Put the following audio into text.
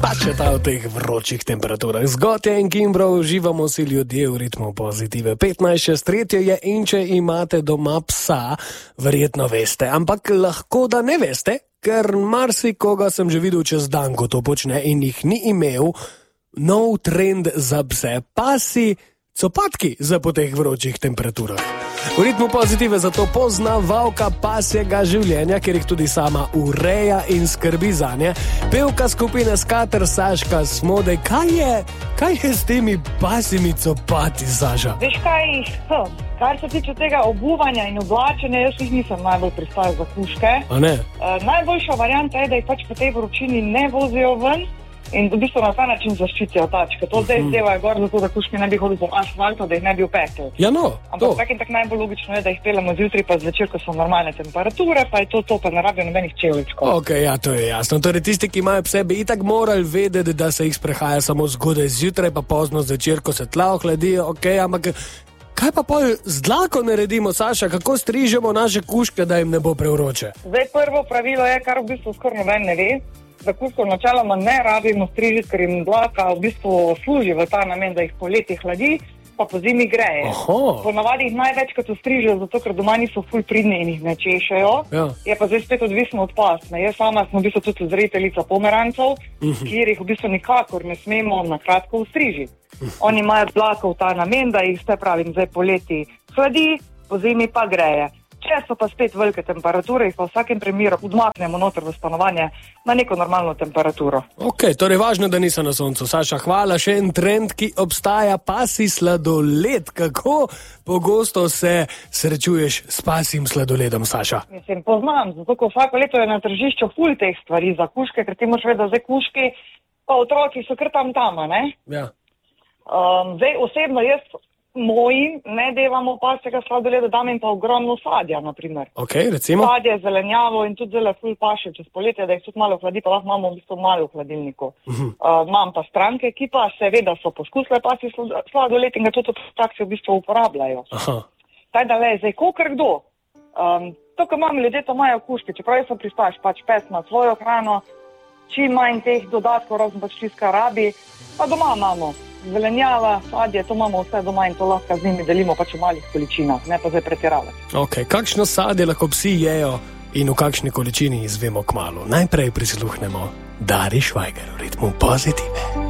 Pa če ta v teh vročih temperaturah. Zgotje in Kimbro uživamo si ljudje v ritmu Pozitive. 15.6 je in če imate doma psa, verjetno veste. Ampak lahko da ne veste, ker marsikoga sem že videl čez dan, ko to počne in jih ni imel. Nov trend za pse, pasi copatki za po teh vročih temperaturah. V ritmu Pozitive zato poznavalka pasjega življenja, ker jih tudi sama ureja in skrbi zanje. Pevka skupine Skater Saška Smodej, kaj je s temi pasjimi copati, Saša? Veš kaj, kar se tiče tega obuvanja in oblačenja, jaz jih nisem najbolj pristajal za kužke. Najboljša varianta je, da jih pač po tej vročini ne vozijo ven in v bistvu na ta način zaščitijo tačke. To zdaj zdevajo gor, zato da kužki ne bi hodili po asfaltu, da jih ne bi upekli. Ja, no, ampak tak in tak najbolj logično je, da jih pelemo zjutraj pa zvečer, ko so normalne temperature, pa je to pa ne rabijo nobenih čevlčkov. Ok, ja, to je jasno. Torej tisti, ki imajo pse, bi itak morali vedeti, da se jih sprehaja samo zgodaj zjutraj, pa pozno zvečer, ko se tla ohladijo, ok, ampak kaj pa pol z dlako naredimo, Saša? Kako strižemo naše kužke, da jim ne bo prevroče? Zdaj prvo pravilo je, kar v bistvu skoraj noben ne ve, da kužkov načeloma ne rabimo strižiti, ker jim dlaka v bistvu služi v ta namen, da jih poleti hladi, pa po zimi greje. Ponavadi jih največkrat ostrižijo, zato ker doma niso ful pridni in jih ne češejo. Ja. Je pa zdaj spet odvisno od pasme. Jaz sama sem v bistvu tudi vzrejiteljica pomerancev, kjer jih v bistvu nikakor ne smemo na kratko ostrižiti. Oni imajo dlako v ta namen, da jih vse pravim zdaj poleti hladi, po zimi pa greje. Če so pa spet velike temperature, jih pa v vsakem primeru odmaknemo noter v stanovanje na neko normalno temperaturo. Ok, torej važno, da niso na soncu. Saša, hvala. Še en trend, ki obstaja, pasji sladoled. Kako pogosto se srečuješ s pasjim sladoledom, Saša? Mislim, poznam, zato ko vsako leto je na tržišču ful teh stvari za kužke, ker ti moraš vedeti, da zdaj kužki pa otroki so kar tam, ne? Ja. Zdaj osebno jaz mojim ne devamo pasjega sladoleda, dam jim pa ogromno sadja, na primer. Ok, recimo? Sadje, zelenjavo in tudi zelo ful paše čez poletje, da jih tudi malo hladi, pa lahko imamo v bistvu malo v hladilniku. Imam pa stranke, ki pa seveda so poskusile pasji sladoled in ga tudi v praksi v bistvu uporabljajo. Taj da le, zdaj kolikor kdo. To, ko imamo ljudje, to imajo kužke, čeprav so pristaš, pač pes na svojo hrano, čim manj teh dodatkov, razen pač tiska rabi, pa doma imamo. Zelenjava, sadje, to imamo vse doma in to lahko z njimi delimo pač v malih količinah, ne pa zdaj pretiravati. Ok, kakšno sadje lahko psi jejo in v kakšni količini izvemo kmalu? Najprej prisluhnemo Dari Švajger v ritmu Pozitive.